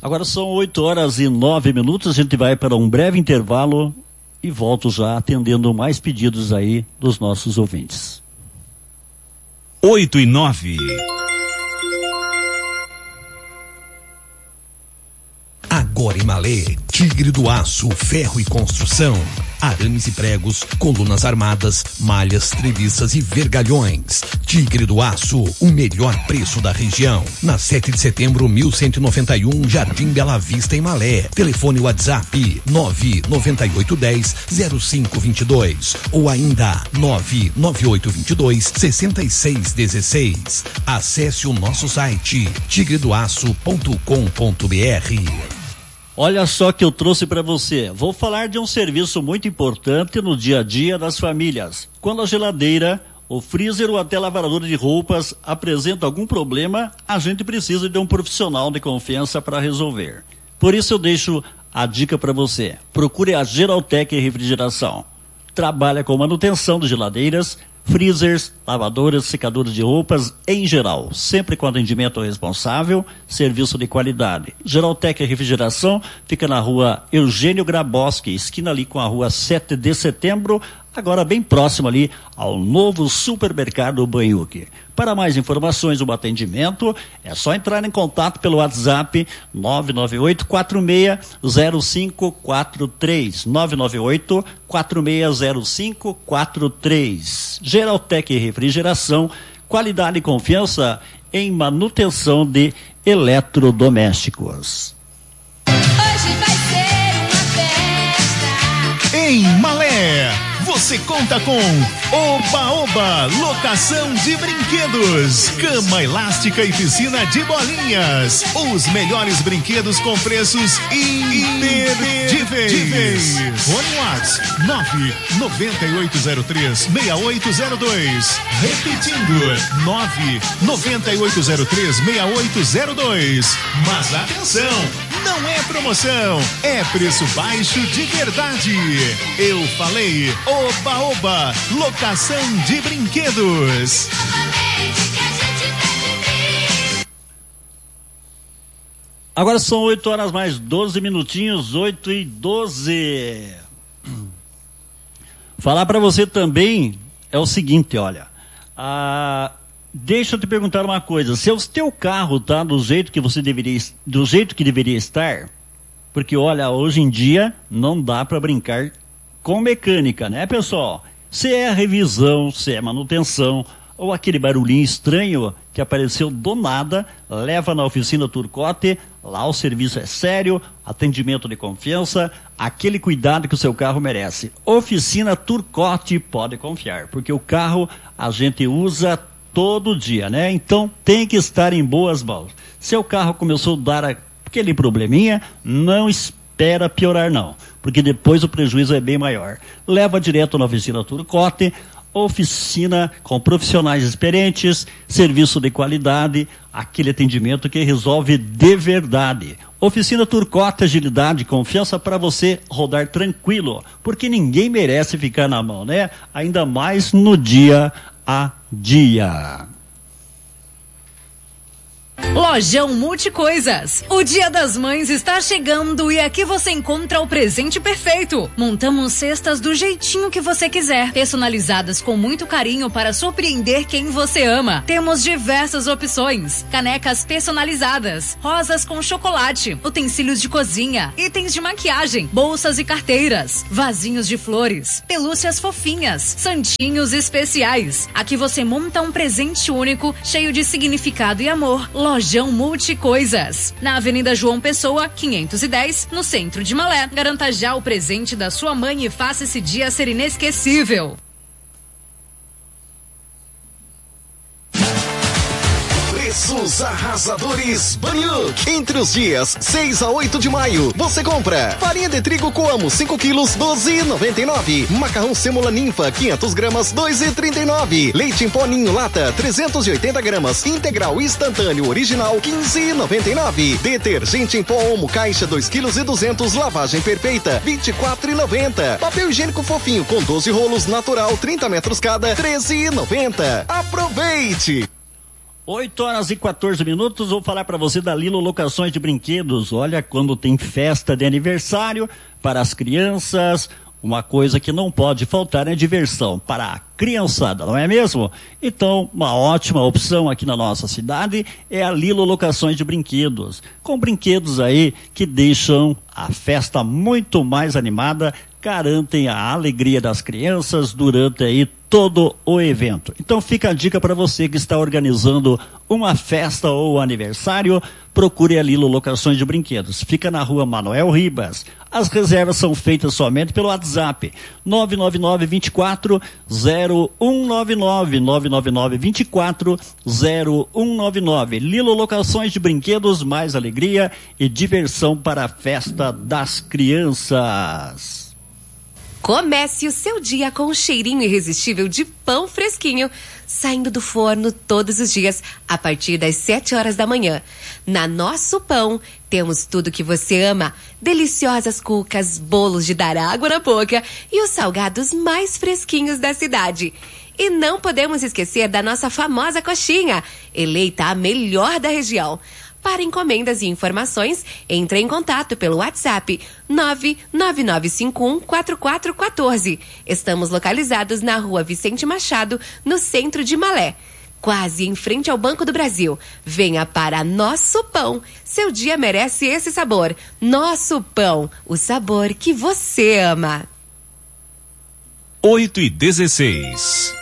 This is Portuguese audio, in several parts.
Agora são 8h09, a gente vai para um breve intervalo e volto já atendendo mais pedidos aí dos nossos ouvintes. 8h09. Agora em Malê, Tigre do Aço, Ferro e Construção. Arames e pregos, colunas armadas, malhas, treliças e vergalhões. Tigre do Aço, o melhor preço da região. Na 7 de setembro, 1191, Jardim Bela Vista, em Malé. Telefone WhatsApp 99810-0522 ou ainda 99822-6616. Acesse o nosso site tigredoaço.com.br. Olha só que eu trouxe para você. Vou falar de um serviço muito importante no dia a dia das famílias. Quando a geladeira, o freezer ou até a lavadora de roupas apresenta algum problema, a gente precisa de um profissional de confiança para resolver. Por isso eu deixo a dica para você. Procure a Geraltec Refrigeração. Trabalha com manutenção de geladeiras, freezers, lavadoras, secadores de roupas em geral, sempre com atendimento responsável, serviço de qualidade. Geraltec Refrigeração fica na rua Eugênio Graboski, esquina ali com a rua 7 de setembro, agora bem próximo ali ao novo supermercado Banhuque. Para mais informações do atendimento, é só entrar em contato pelo WhatsApp 998-460543, 998-460543. Geraltec Refrigeração, qualidade e confiança em manutenção de eletrodomésticos. Hoje vai ser uma festa. Em Malé, você conta com Oba Oba, locação de brinquedos, cama elástica e piscina de bolinhas. Os melhores brinquedos com preços imperdíveis. Fone WhatsApp 99803-6802. Repetindo, 99803-6802. Mas atenção, não é promoção, é preço baixo de verdade. Eu falei Oba Oba, locação de brinquedos. Agora são 8h mais 12 minutinhos, 8h12. Falar para você também é o seguinte, olha, deixa eu te perguntar uma coisa, se o teu carro tá do jeito que deveria estar, porque olha, hoje em dia não dá para brincar com mecânica, né, pessoal? Se é revisão, se é manutenção, ou aquele barulhinho estranho que apareceu do nada, leva na oficina Turcotte, lá o serviço é sério, atendimento de confiança, aquele cuidado que o seu carro merece. Oficina Turcotte, pode confiar, porque o carro a gente usa todo dia, né? Então tem que estar em boas mãos. Seu carro começou a dar aquele probleminha, não espera piorar não, porque depois o prejuízo é bem maior. Leva direto na oficina Turcotte, oficina com profissionais experientes, serviço de qualidade, aquele atendimento que resolve de verdade. Oficina Turcotte, agilidade, confiança para você rodar tranquilo, porque ninguém merece ficar na mão, né? Ainda mais no dia a dia. Lojão Multicoisas. O Dia das Mães está chegando e aqui você encontra o presente perfeito. Montamos cestas do jeitinho que você quiser, personalizadas com muito carinho para surpreender quem você ama. Temos diversas opções: canecas personalizadas, rosas com chocolate, utensílios de cozinha, itens de maquiagem, bolsas e carteiras, vasinhos de flores, pelúcias fofinhas, santinhos especiais. Aqui você monta um presente único, cheio de significado e amor. Lojão Multicoisas, na Avenida João Pessoa, 510, no centro de Malé. Garanta já o presente da sua mãe e faça esse dia ser inesquecível. Preços arrasadores Banhuque. Entre os dias 6 a 8 de maio, você compra farinha de trigo Coamo 5 quilos, 12,99. Macarrão Sêmola Ninfa 500 gramas, 2,39. Leite em pó Ninho lata 380 gramas, integral instantâneo original, 15,99. Detergente em pó Omo caixa 2 quilos e 200, lavagem perfeita, 24,90. Papel higiênico fofinho com 12 rolos natural, 30 metros cada, 13,90. Aproveite! 8h14, vou falar para você da Lilo Locações de Brinquedos. Olha, quando tem festa de aniversário para as crianças, uma coisa que não pode faltar é diversão para a criançada, não é mesmo? Então, uma ótima opção aqui na nossa cidade é a Lilo Locações de Brinquedos, com brinquedos aí que deixam a festa muito mais animada, garantem a alegria das crianças durante aí todo o evento. Então fica a dica para você que está organizando uma festa ou aniversário, procure a Lilo Locações de Brinquedos. Fica na rua Manuel Ribas. As reservas são feitas somente pelo WhatsApp 999-24-0199, 999-24-0199. Lilo Locações de Brinquedos, mais alegria e diversão para a festa das crianças. Comece o seu dia com um cheirinho irresistível de pão fresquinho, saindo do forno todos os dias, a partir das 7 horas da manhã. Na Nosso Pão, temos tudo que você ama, deliciosas cucas, bolos de dar água na boca e os salgados mais fresquinhos da cidade. E não podemos esquecer da nossa famosa coxinha, eleita a melhor da região. Para encomendas e informações, entre em contato pelo WhatsApp 999514414. Estamos localizados na Rua Vicente Machado, no centro de Malé, quase em frente ao Banco do Brasil. Venha para Nosso Pão. Seu dia merece esse sabor. Nosso Pão, o sabor que você ama. 8h16.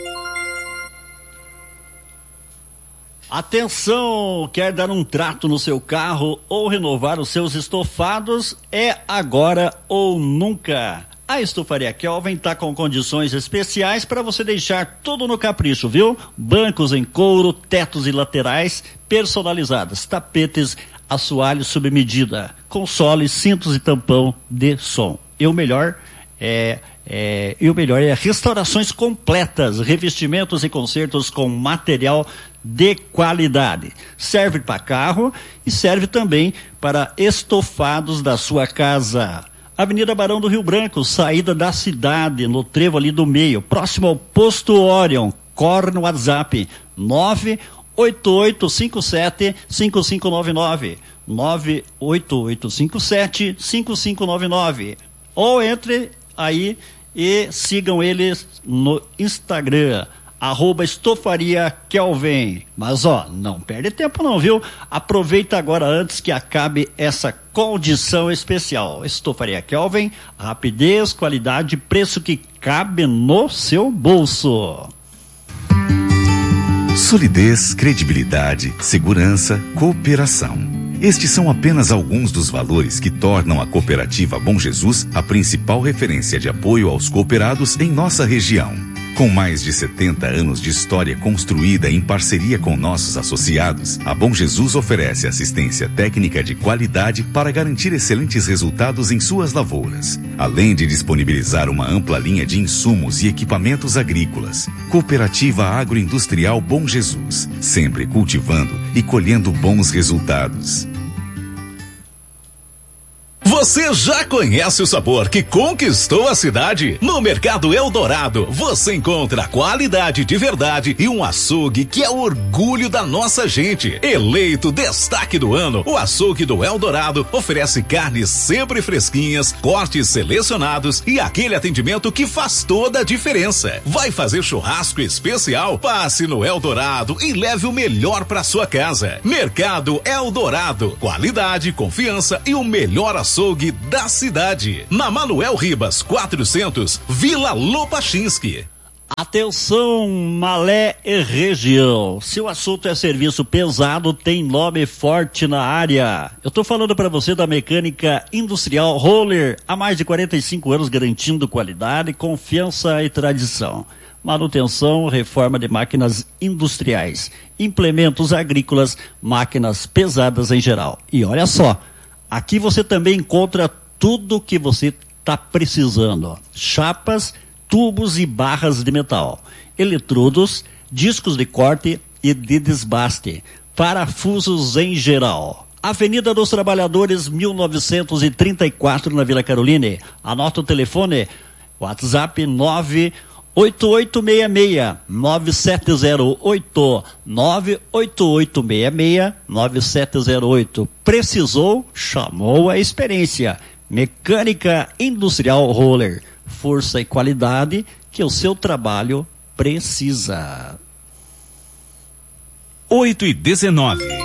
Atenção, quer dar um trato no seu carro ou renovar os seus estofados? É agora ou nunca. A Estofaria Kelvin está com condições especiais para você deixar tudo no capricho, viu? Bancos em couro, tetos e laterais personalizados, tapetes, assoalhos sob medida, consoles, cintos e tampão de som. E o melhor é restaurações completas, revestimentos e consertos com material de qualidade. Serve para carro e serve também para estofados da sua casa. Avenida Barão do Rio Branco, saída da cidade, no trevo ali do meio, próximo ao posto Orion. Corre no WhatsApp 98857-5599, 98857-5599, ou entre aí e sigam eles no Instagram, @Estofaria Kelvin. Mas não perde tempo não, viu? Aproveita agora antes que acabe essa condição especial. Estofaria Kelvin, rapidez, qualidade, preço que cabe no seu bolso. Solidez, credibilidade, segurança, cooperação. Estes são apenas alguns dos valores que tornam a Cooperativa Bom Jesus a principal referência de apoio aos cooperados em nossa região. Com mais de 70 anos de história construída em parceria com nossos associados, a Bom Jesus oferece assistência técnica de qualidade para garantir excelentes resultados em suas lavouras, além de disponibilizar uma ampla linha de insumos e equipamentos agrícolas. Cooperativa Agroindustrial Bom Jesus, sempre cultivando e colhendo bons resultados. Você já conhece o sabor que conquistou a cidade? No Mercado Eldorado, você encontra qualidade de verdade e um açougue que é o orgulho da nossa gente. Eleito destaque do ano, o açougue do Eldorado oferece carnes sempre fresquinhas, cortes selecionados e aquele atendimento que faz toda a diferença. Vai fazer churrasco especial? Passe no Eldorado e leve o melhor para sua casa. Mercado Eldorado, qualidade, confiança e o melhor açougue da cidade. Na Manuel Ribas 400, Vila Lopachinski. Atenção, Malé e região. Se o assunto é serviço pesado, tem nome forte na área. Eu estou falando para você da Mecânica Industrial Roller, há mais de 45 anos garantindo qualidade, confiança e tradição. Manutenção, reforma de máquinas industriais, implementos agrícolas, máquinas pesadas em geral. E olha só, aqui você também encontra tudo o que você está precisando. Chapas, tubos e barras de metal, eletrodos, discos de corte e de desbaste, parafusos em geral. Avenida dos Trabalhadores, 1934, na Vila Caroline. Anota o telefone, WhatsApp 8866-9708, 98866-9708. Precisou? Chamou a experiência. Mecânica Industrial Roller. Força e qualidade que o seu trabalho precisa. 8:19.